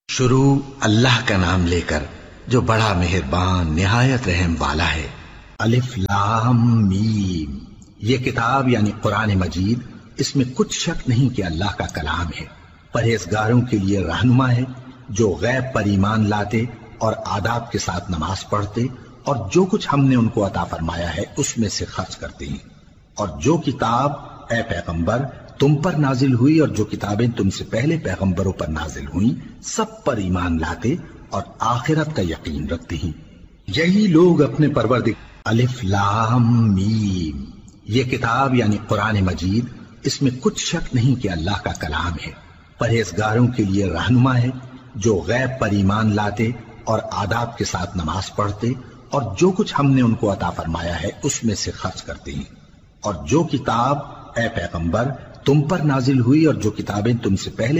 शुरू अल्लाह का नाम लेकर जो बड़ा मेहरबान निहायत रहम वाला है। अलिफ लाम मीम। ये किताब यानी कुरान मजीद, इसमें कुछ शक नहीं कि अल्लाह का कलाम है। परहेजगारों के लिए रहनुमा है जो गैब पर ईमान लाते और आदाब के साथ नमाज पढ़ते और जो कुछ हमने उनको अता फरमाया है उसमें से खर्च करते हैं। और जो किताब ए पैगंबर तुम पर नाजिल हुई और जो किताबें तुमसे पहले पैगंबरों पर नाजिल हुई सब पर ईमान लाते और आखिरत का यकीन रखते हैं। यही लोग अपने परवरदिगार। अलिफ लाम मीम। ये किताब यानी कुरान मजीद, इसमें कुछ शक नहीं कि अल्लाह का कलाम है। परहेजगारों के लिए रहनुमा है जो गैब पर ईमान लाते और आदाब के साथ नमाज पढ़ते और जो कुछ हमने उनको अता फरमाया है उसमें से खर्च करते हैं। और जो किताब ए पैगंबर तुम पर नाजिल हुई और जो किताबें तुमसे पहले